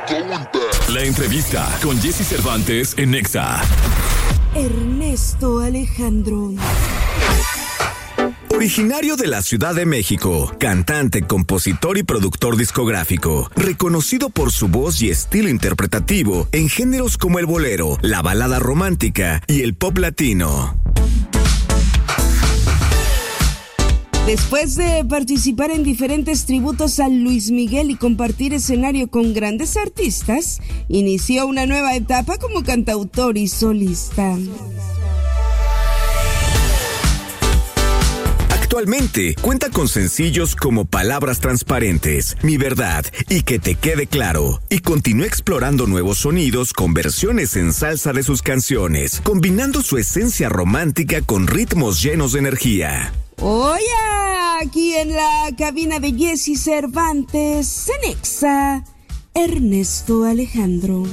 La entrevista con Jesse Cervantes en Nexa. Ernesto Alejandro. Originario de la Ciudad de México, cantante, compositor y productor discográfico, reconocido por su voz y estilo interpretativo en géneros como el bolero, la balada romántica y el pop latino. Después de participar en diferentes tributos a Luis Miguel y compartir escenario con grandes artistas, inició una nueva etapa como cantautor y solista. Actualmente cuenta con sencillos como Palabras Transparentes, Mi Verdad y Que Te Quede Claro, y continúa explorando nuevos sonidos con versiones en salsa de sus canciones, combinando su esencia romántica con ritmos llenos de energía. Oye, aquí en la cabina de Jesse Cervantes, en Nexa, Ernesto Alejandro.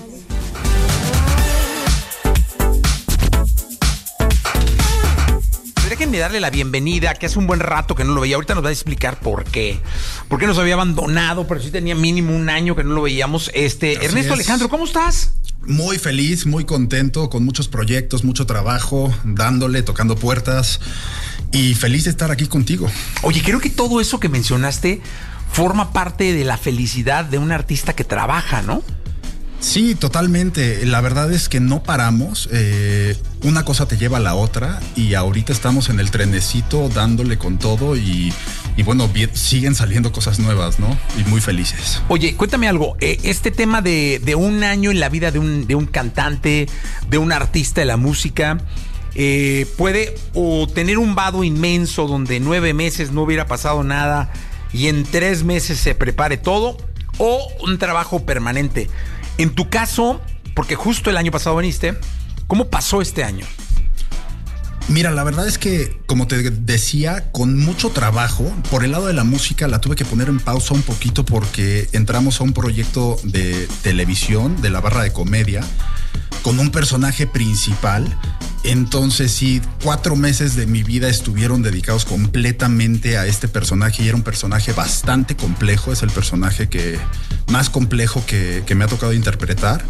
Déjenme darle la bienvenida, que hace un buen rato que no lo veía. Ahorita nos va a explicar por qué. Por qué nos había abandonado, pero sí tenía mínimo un año que no lo veíamos. Ernesto Alejandro, ¿cómo estás? Muy feliz, muy contento, con muchos proyectos, mucho trabajo, dándole, tocando puertas y feliz de estar aquí contigo. Oye, creo que todo eso que mencionaste forma parte de la felicidad de un artista que trabaja, ¿no? Sí, totalmente. La verdad es que no paramos. Una cosa te lleva a la otra y ahorita estamos en el trenecito dándole con todo y bueno, siguen saliendo cosas nuevas, ¿no? Y muy felices. Oye, cuéntame algo. Este tema de un año en la vida de un cantante, de un artista de la música, puede o tener un vado inmenso donde 9 meses no hubiera pasado nada y en 3 meses se prepare todo, o un trabajo permanente. En tu caso, porque justo el año pasado viniste, ¿cómo pasó este año? Mira, la verdad es que, como te decía, con mucho trabajo, por el lado de la música la tuve que poner en pausa un poquito porque entramos a un proyecto de televisión, de la barra de comedia, con un personaje principal. Entonces sí, 4 meses de mi vida estuvieron dedicados completamente a este personaje y era un personaje bastante complejo. Es el personaje más complejo que me ha tocado interpretar.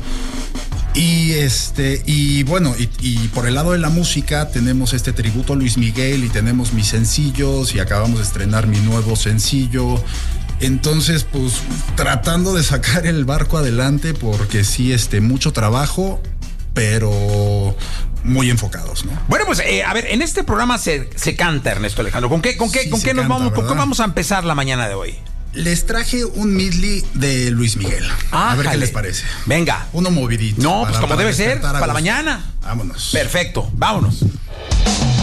Y bueno, y por el lado de la música tenemos este tributo a Luis Miguel y tenemos mis sencillos y acabamos de estrenar mi nuevo sencillo. Entonces, pues tratando de sacar el barco adelante porque sí, mucho trabajo, pero muy enfocados, ¿no? Bueno, pues a ver, en este programa se canta, Ernesto Alejandro. ¿Con qué vamos a empezar la mañana de hoy? Les traje un medley de Luis Miguel. A ver qué les parece. Venga. Uno movidito. No, pues como debe ser, para la mañana. Vámonos. Perfecto, vámonos.